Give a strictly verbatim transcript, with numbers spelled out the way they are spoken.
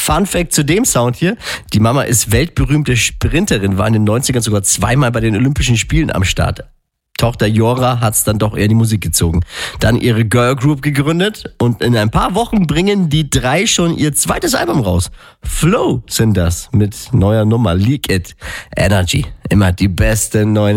Fun Fact zu dem Sound hier. Die Mama ist weltberühmte Sprinterin, war in den neunzigern sogar zweimal bei den Olympischen Spielen am Start. Tochter Jora hat's dann doch eher in die Musik gezogen. Dann ihre Girl Group gegründet und in ein paar Wochen bringen die drei schon ihr zweites Album raus. Flow sind das mit neuer Nummer Leak It Energy. Immer die beste neuen